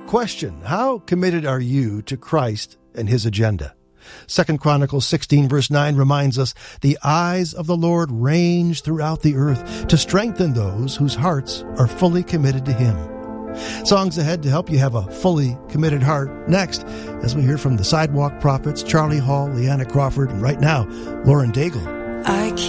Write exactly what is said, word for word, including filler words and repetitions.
question, how committed are you to Christ and his agenda? Second Chronicles sixteen verse nine reminds us, the eyes of the Lord range throughout the earth to strengthen those whose hearts are fully committed to him. Songs ahead to help you have a fully committed heart. Next, as we hear from the Sidewalk Prophets, Charlie Hall, Leanna Crawford, and right now, Lauren Daigle. I